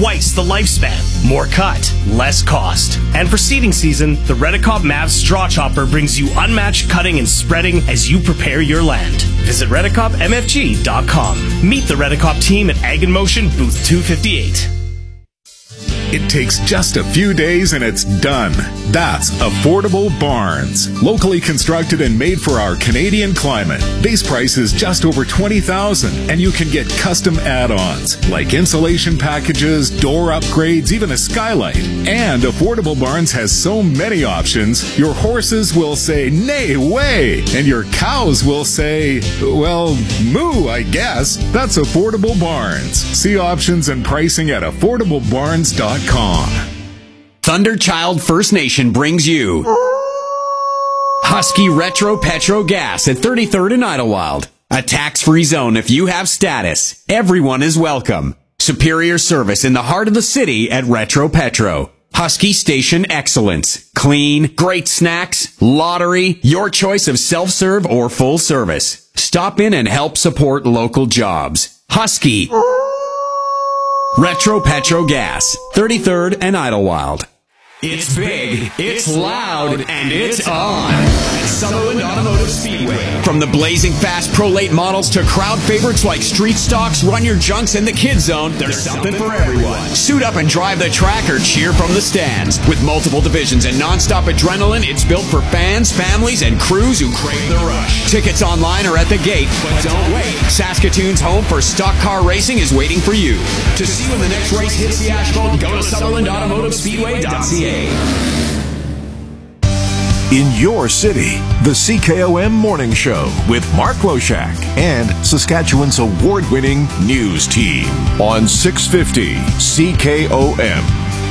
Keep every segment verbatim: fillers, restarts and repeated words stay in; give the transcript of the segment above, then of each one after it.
twice the lifespan. More cut, less cost. And for seeding season, the Redicop Mavs Straw Chopper brings you unmatched cutting and spreading as you prepare your land. Visit redicop m f g dot com. Meet the Redicop team at Ag in Motion, booth two fifty-eight. It takes just a few days and it's done. That's Affordable Barns. Locally constructed and made for our Canadian climate. Base price is just over twenty thousand dollars, and you can get custom add-ons like insulation packages, door upgrades, even a skylight. And Affordable Barns has so many options, your horses will say, nay, way, and your cows will say, well, moo, I guess. That's Affordable Barns. See options and pricing at affordable barns dot com. Thunderchild First Nation brings you Husky Retro Petro Gas at thirty-third and Idlewild. A tax-free zone if you have status. Everyone is welcome. Superior service in the heart of the city at Retro Petro. Husky Station Excellence. Clean, great snacks, lottery, your choice of self-serve or full service. Stop in and help support local jobs. Husky Retro Petro Gas, thirty-third and Idlewild. It's big, it's loud, and it's on at Sutherland Automotive Speedway. From the blazing fast Pro-Late models to crowd favorites like Street Stocks, Run Your Junks, and the Kid Zone, there's something for everyone. Suit up and drive the track or cheer from the stands. With multiple divisions and non-stop adrenaline, it's built for fans, families, and crews who crave the rush. Tickets online or at the gate, but don't wait. Saskatoon's home for stock car racing is waiting for you. To see when the next race hits the asphalt, go to Sutherland Automotive Speedway dot c a. In your city, the C K O M Morning Show with Mark Loshak and Saskatchewan's award-winning news team on six fifty C K O M.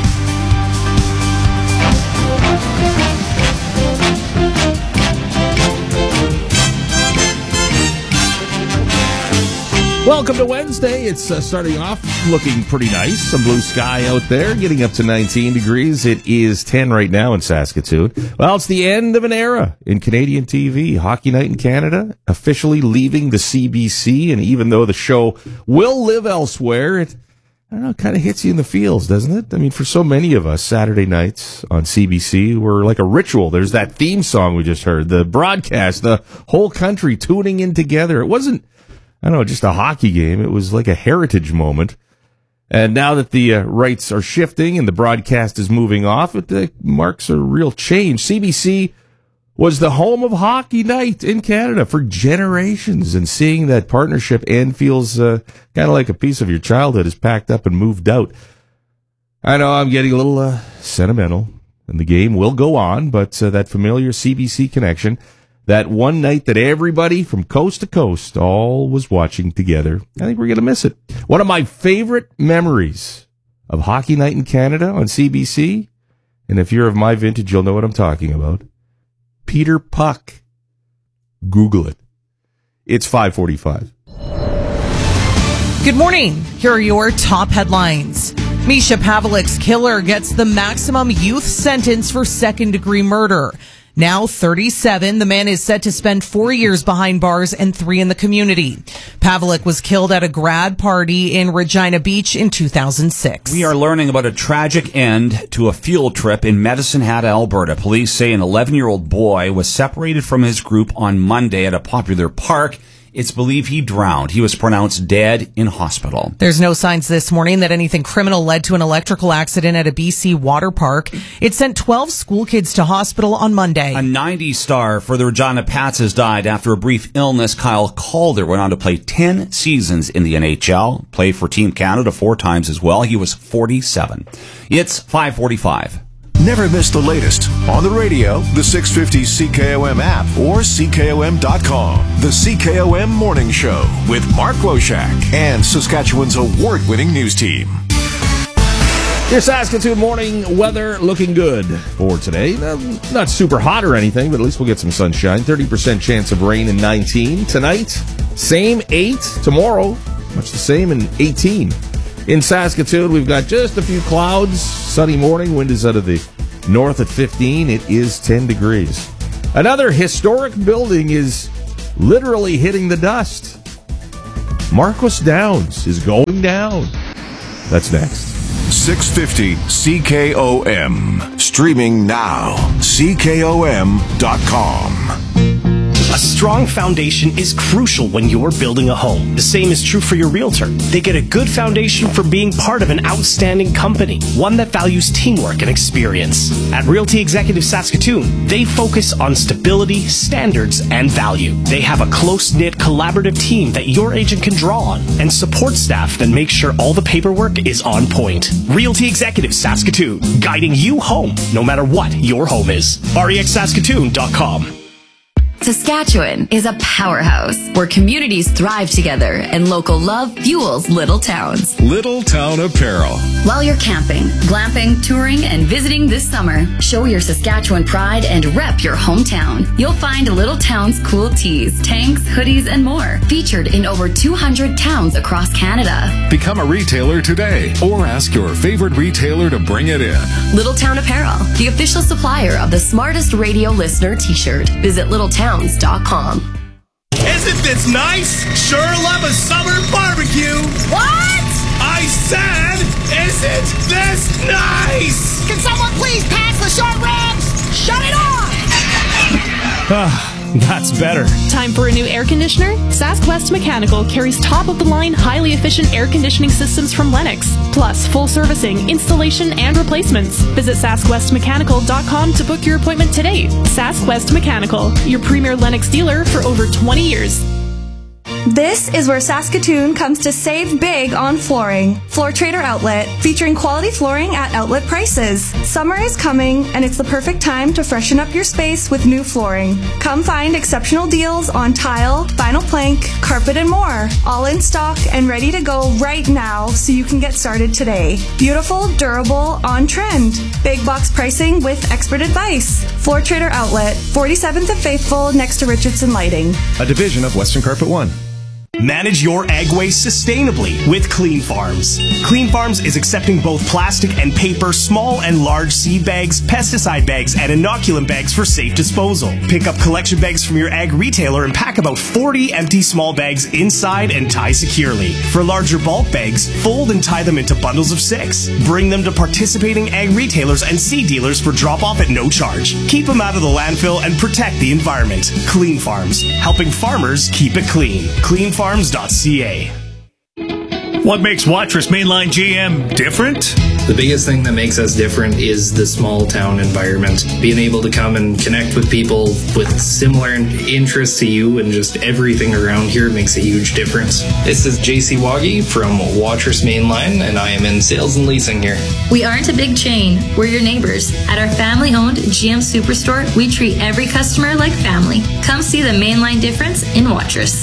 Welcome to Wednesday. It's uh, starting off looking pretty nice. Some blue sky out there, getting up to nineteen degrees. It is ten right now in Saskatoon. Well, it's the end of an era in Canadian T V. Hockey Night in Canada officially leaving the C B C, and even though the show will live elsewhere, it, I don't know, kind of hits you in the feels, doesn't it? I mean, for so many of us, Saturday nights on C B C were like a ritual. There's that theme song we just heard, the broadcast, the whole country tuning in together. It wasn't, I don't know, just a hockey game. It was like a heritage moment. And now that the uh, rights are shifting and the broadcast is moving off, it uh, marks a real change. C B C was the home of Hockey Night in Canada for generations, and seeing that partnership end feels uh, kind of like a piece of your childhood is packed up and moved out. I know I'm getting a little uh, sentimental, and the game will go on, but uh, that familiar C B C connection, that one night that everybody from coast to coast all was watching together, I think we're going to miss it. One of my favorite memories of Hockey Night in Canada on C B C, and if you're of my vintage, you'll know what I'm talking about, Peter Puck. Google it. It's five forty-five. Good morning. Here are your top headlines. Misha Pavlik's killer gets the maximum youth sentence for second-degree murder. Now thirty-seven, the man is set to spend four years behind bars and three in the community. Pavlik was killed at a grad party in Regina Beach in two thousand six. We are learning about a tragic end to a field trip in Medicine Hat, Alberta. Police say an eleven-year-old boy was separated from his group on Monday at a popular park. It's believed he drowned. He was pronounced dead in hospital. There's no signs this morning that anything criminal led to an electrical accident at a B C water park. It sent twelve school kids to hospital on Monday. A nineties star for the Regina Pats has died after a brief illness. Kyle Calder went on to play ten seasons in the N H L, played for Team Canada four times as well. He was forty-seven. It's five forty-five. Never miss the latest on the radio, the six fifty C K O M app, or C K O M dot com. The C K O M Morning Show with Mark Loshak and Saskatchewan's award-winning news team. Your Saskatoon morning weather looking good for today. Not super hot or anything, but at least we'll get some sunshine. thirty percent chance of rain in nineteen. Tonight, same eight. Tomorrow, much the same in eighteen. In Saskatoon, we've got just a few clouds. Sunny morning. Wind is out of the north at fifteen. It is ten degrees. Another historic building is literally hitting the dust. Marquess Downs is going down. That's next. six fifty C K O M. Streaming now. C K O M dot com. A strong foundation is crucial when you're building a home. The same is true for your realtor. They get a good foundation for being part of an outstanding company, one that values teamwork and experience. At Realty Executive Saskatoon, they focus on stability, standards, and value. They have a close-knit, collaborative team that your agent can draw on, and support staff that make sure all the paperwork is on point. Realty Executive Saskatoon, guiding you home, no matter what your home is. R E X Saskatoon dot com. Saskatchewan is a powerhouse where communities thrive together and local love fuels little towns. Little Town Apparel. While you're camping, glamping, touring, and visiting this summer, show your Saskatchewan pride and rep your hometown. You'll find Little Town's cool tees, tanks, hoodies, and more, featured in over two hundred towns across Canada. Become a retailer today or ask your favorite retailer to bring it in. Little Town Apparel, the official supplier of the smartest radio listener t-shirt. Visit little towns dot com. Isn't this nice? Sure love a summer barbecue. What? I said, isn't this nice? Can someone please pass the short ribs? Shut it off! That's better. Time for a new air conditioner? SaskWest Mechanical carries top-of-the-line, highly efficient air conditioning systems from Lennox, plus full servicing, installation, and replacements. Visit Sask West Mechanical dot com to book your appointment today. SaskWest Mechanical, your premier Lennox dealer for over twenty years. This is where Saskatoon comes to save big on flooring. Floor Trader Outlet, featuring quality flooring at outlet prices. Summer is coming, and it's the perfect time to freshen up your space with new flooring. Come find exceptional deals on tile, vinyl plank, carpet, and more. All in stock and ready to go right now so you can get started today. Beautiful, durable, on trend. Big box pricing with expert advice. Floor Trader Outlet, forty-seventh of Faithful, next to Richardson Lighting. A division of Western Carpet One. Manage your ag waste sustainably with Clean Farms. Clean Farms is accepting both plastic and paper, small and large seed bags, pesticide bags, and inoculant bags for safe disposal. Pick up collection bags from your ag retailer and pack about forty empty small bags inside and tie securely. For larger bulk bags, fold and tie them into bundles of six. Bring them to participating ag retailers and seed dealers for drop-off at no charge. Keep them out of the landfill and protect the environment. Clean Farms, helping farmers keep it clean. Clean Farms dot c a. What makes Watrous Mainline G M different? The biggest thing that makes us different is the small town environment. Being able to come and connect with people with similar interests to you and just everything around here makes a huge difference. This is J C Waggy from Watrous Mainline, and I am in sales and leasing here. We aren't a big chain. We're your neighbors. At our family-owned G M Superstore, we treat every customer like family. Come see the Mainline difference in Watrous.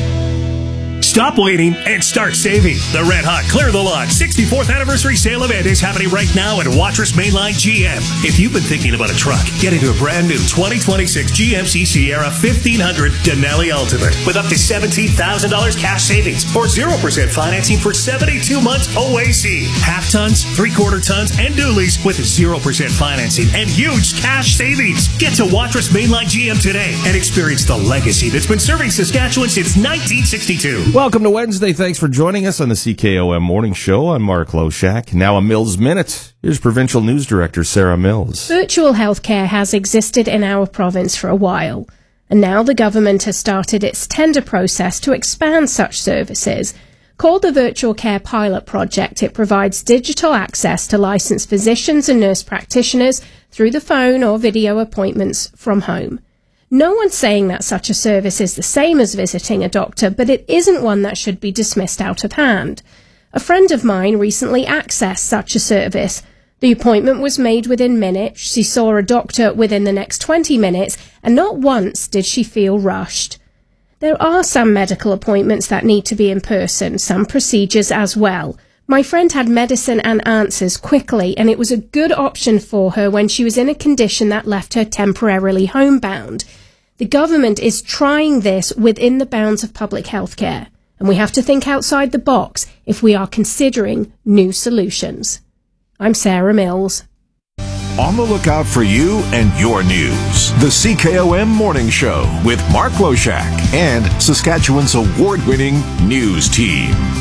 Stop waiting and start saving. The Red Hot Clear the Lot sixty-fourth Anniversary Sale event is happening right now at Watrous Mainline G M. If you've been thinking about a truck, get into a brand new twenty twenty-six G M C Sierra fifteen hundred Denali Ultimate with up to seventeen thousand dollars cash savings or zero percent financing for seventy-two months O A C. Half tons, three-quarter tons, and dualies with zero percent financing and huge cash savings. Get to Watrous Mainline G M today and experience the legacy that's been serving Saskatchewan since nineteen sixty-two. Welcome to Wednesday. Thanks for joining us on the C K O M Morning Show. I'm Mark Loshak. Now a Mills Minute. Here's Provincial News Director Sarah Mills. Virtual healthcare has existed in our province for a while, and now the government has started its tender process to expand such services. Called the Virtual Care Pilot Project, it provides digital access to licensed physicians and nurse practitioners through the phone or video appointments from home. No one's saying that such a service is the same as visiting a doctor, but it isn't one that should be dismissed out of hand. A friend of mine recently accessed such a service. The appointment was made within minutes, she saw a doctor within the next twenty minutes, and not once did she feel rushed. There are some medical appointments that need to be in person, some procedures as well. My friend had medicine and answers quickly, and it was a good option for her when she was in a condition that left her temporarily homebound. The government is trying this within the bounds of public health care, and we have to think outside the box if we are considering new solutions. I'm Sarah Mills. On the lookout for you and your news. The C K O M Morning Show with Mark Loshak and Saskatchewan's award-winning news team.